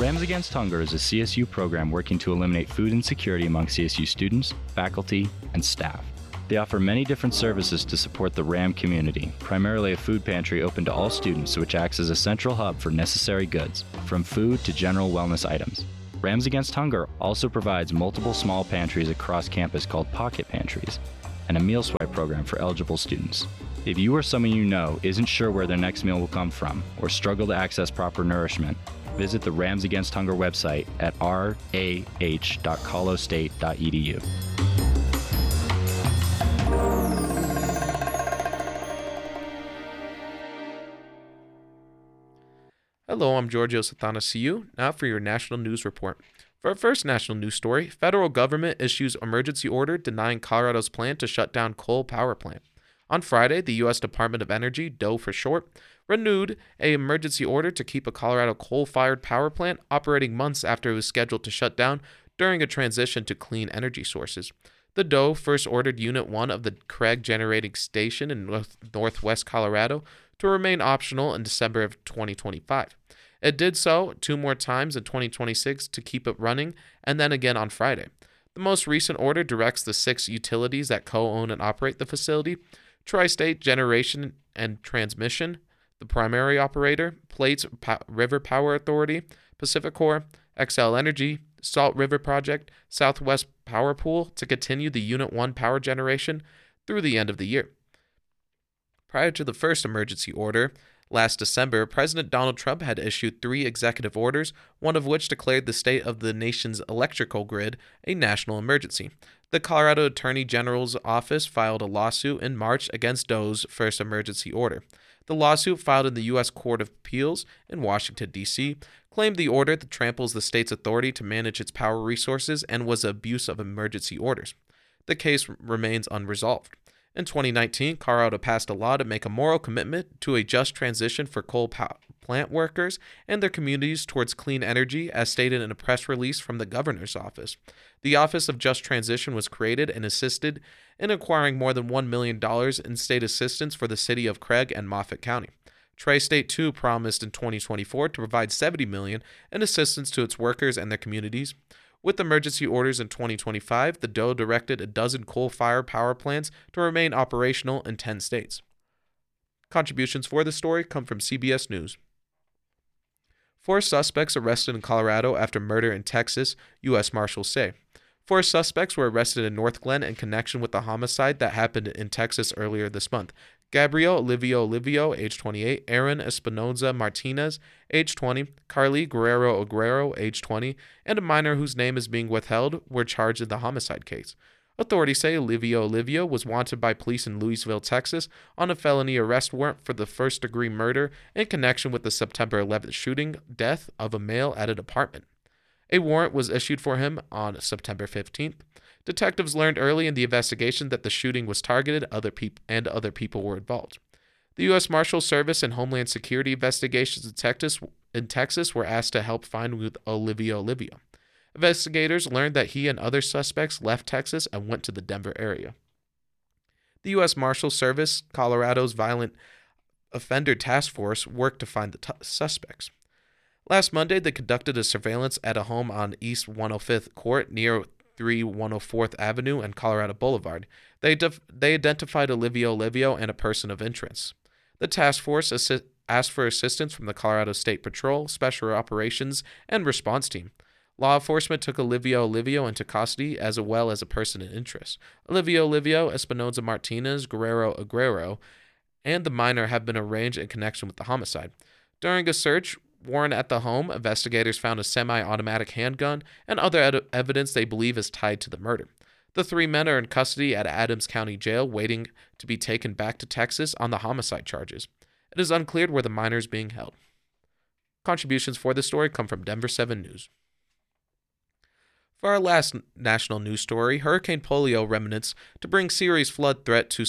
Rams Against Hunger is a CSU program working to eliminate food insecurity among CSU students, faculty, and staff. They offer many different services to support the RAM community, primarily a food pantry open to all students which acts as a central hub for necessary goods, from food to general wellness items. Rams Against Hunger also provides multiple small pantries across campus called pocket pantries, and a meal swipe program for eligible students. If you or someone you know isn't sure where their next meal will come from or struggle to access proper nourishment, visit the Rams Against Hunger website at rah.colostate.edu. Hello, I'm Giorgio Sathanasiou, now for your national news report. For our first national news story, federal government issues emergency order denying Colorado's plan to shut down coal power plant. On Friday, the U.S. Department of Energy, DOE for short, renewed an emergency order to keep a Colorado coal-fired power plant operating months after it was scheduled to shut down during a transition to clean energy sources. The DOE first ordered Unit 1 of the Craig Generating Station in northwest Colorado to remain optional in December of 2025. It did so 2 more times in 2026 to keep it running, and then again on Friday. The most recent order directs the 6 utilities that co-own and operate the facility: Tri-State Generation and Transmission, the primary operator, Plates River Power Authority, PacifiCorp, Xcel Energy, Salt River Project, Southwest Power Pool, to continue the Unit 1 power generation through the end of the year. Prior to the first emergency order, last December, President Donald Trump had issued 3 executive orders, one of which declared the state of the nation's electrical grid a national emergency. The Colorado Attorney General's office filed a lawsuit in March against DOE's first emergency order. The lawsuit, filed in the U.S. Court of Appeals in Washington, D.C., claimed the order that tramples the state's authority to manage its power resources and was abuse of emergency orders. The case remains unresolved. In 2019, Colorado passed a law to make a moral commitment to a just transition for coal plant workers and their communities towards clean energy, as stated in a press release from the governor's office. The Office of Just Transition was created and assisted in acquiring more than $1 million in state assistance for the city of Craig and Moffat County. Tri-State, too, promised in 2024 to provide $70 million in assistance to its workers and their communities. With emergency orders in 2025, the DOE directed a dozen coal-fired power plants to remain operational in 10 states. Contributions for this story come from CBS News. 4 suspects arrested in Colorado after murder in Texas, U.S. Marshals say. 4 suspects were arrested in North Glen in connection with the homicide that happened in Texas earlier this month. Gabriel Olivio, age 28, Aaron Espinoza Martinez, age 20, Carly Guerrero, age 20, and a minor whose name is being withheld were charged in the homicide case. Authorities say Olivio was wanted by police in Louisville, Texas, on a felony arrest warrant for the first-degree murder in connection with the September 11th shooting death of a male at an apartment. A warrant was issued for him on September 15th. Detectives learned early in the investigation that the shooting was targeted, other people were involved. The U.S. Marshals Service and Homeland Security investigations in Texas were asked to help find Olivio. Investigators learned that he and other suspects left Texas and went to the Denver area. The U.S. Marshals Service, Colorado's Violent Offender Task Force, worked to find the suspects. Last Monday, they conducted a surveillance at a home on East 105th Court near 104th Avenue and Colorado Boulevard. They identified Olivio and a person of interest. The task force asked for assistance from the Colorado State Patrol, Special Operations, and Response Team. Law enforcement took Olivio into custody, as well as a person in interest. Olivio, Espinoza Martinez, Guerrero, and the minor have been arraigned in connection with the homicide. During a search warrant at the home, investigators found a semi-automatic handgun and other evidence they believe is tied to the murder. The 3 men are in custody at Adams County Jail, waiting to be taken back to Texas on the homicide charges. It is unclear where the minor is being held. Contributions for this story come from Denver 7 News. For our last national news story, Hurricane Polio remnants to bring serious flood threat to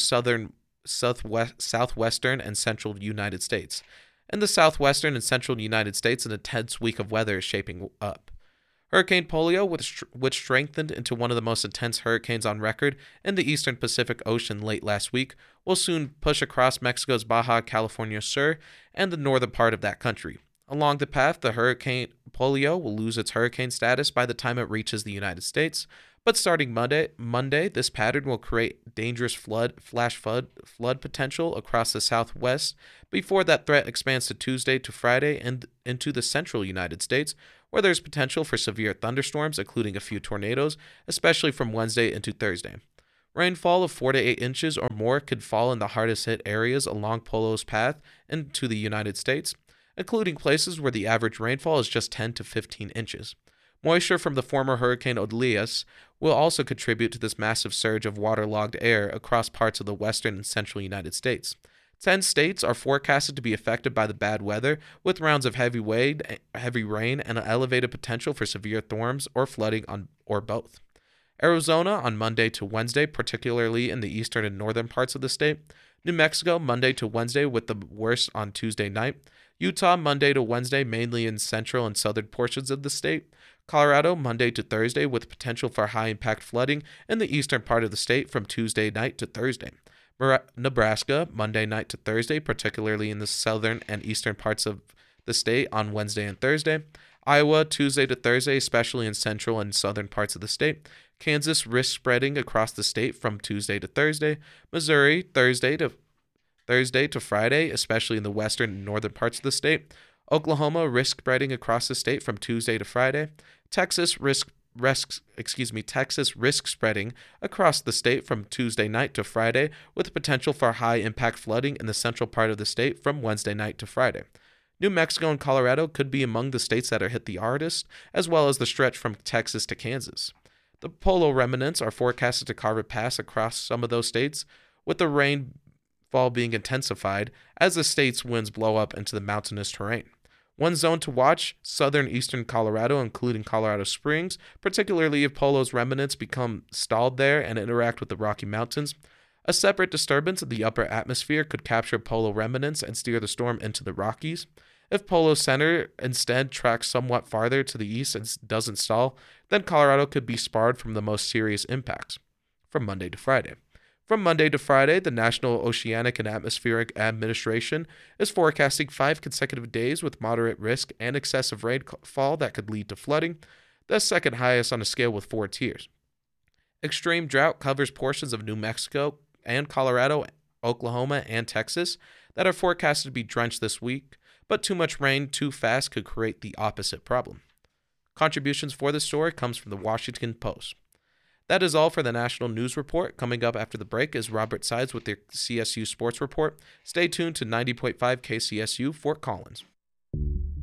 southwestern and central United States. In the southwestern and central United States, an intense week of weather is shaping up. Hurricane Polio, which strengthened into one of the most intense hurricanes on record in the eastern Pacific Ocean late last week, will soon push across Mexico's Baja California Sur and the northern part of that country. Along the path, the hurricane Polio will lose its hurricane status by the time it reaches the United States. But starting Monday, this pattern will create dangerous flood potential across the southwest before that threat expands to Tuesday to Friday and into the central United States, where there's potential for severe thunderstorms, including a few tornadoes, especially from Wednesday into Thursday. Rainfall of 4 to 8 inches or more could fall in the hardest hit areas along Polo's path into the United States, including places where the average rainfall is just 10 to 15 inches. Moisture from the former Hurricane Odelias will also contribute to this massive surge of waterlogged air across parts of the western and central United States. 10 states are forecasted to be affected by the bad weather, with rounds of heavy rain and an elevated potential for severe storms or flooding or both. Arizona on Monday to Wednesday, particularly in the eastern and northern parts of the state. New Mexico Monday to Wednesday with the worst on Tuesday night. Utah Monday to Wednesday, mainly in central and southern portions of the state. Colorado Monday to Thursday with potential for high-impact flooding in the eastern part of the state from Tuesday night to Thursday. Nebraska Monday night to Thursday, particularly in the southern and eastern parts of the state on Wednesday and Thursday. Iowa Tuesday to Thursday, especially in central and southern parts of the state. Kansas risk spreading across the state from Tuesday to Thursday. Missouri Thursday to Friday, especially in the western and northern parts of the state. Oklahoma risk spreading across the state from Tuesday to Friday. Texas risk spreading across the state from Tuesday night to Friday, with potential for high impact flooding in the central part of the state from Wednesday night to Friday. New Mexico and Colorado could be among the states that are hit the hardest, as well as the stretch from Texas to Kansas. The Polo remnants are forecasted to carve a path across some of those states, with the rainfall being intensified as the state's winds blow up into the mountainous terrain. One zone to watch, southern eastern Colorado, including Colorado Springs, particularly if Polo's remnants become stalled there and interact with the Rocky Mountains. A separate disturbance of the upper atmosphere could capture Polo remnants and steer the storm into the Rockies. If Polo's center instead tracks somewhat farther to the east and doesn't stall, then Colorado could be spared from the most serious impacts. From Monday to Friday, the National Oceanic and Atmospheric Administration is forecasting 5 consecutive days with moderate risk and excessive rainfall that could lead to flooding, the second highest on a scale with 4 tiers. Extreme drought covers portions of New Mexico and Colorado, Oklahoma, and Texas that are forecasted to be drenched this week, but too much rain too fast could create the opposite problem. Contributions for this story comes from the Washington Post. That is all for the National News Report. Coming up after the break is Robert Sides with the CSU Sports Report. Stay tuned to 90.5 KCSU Fort Collins.